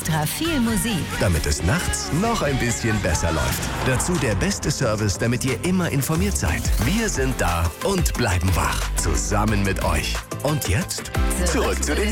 extra viel Musik. Damit es nachts noch ein bisschen besser läuft. Dazu der beste Service, damit ihr immer informiert seid. Wir sind da und bleiben wach. Zusammen mit euch. Und jetzt zurück zu den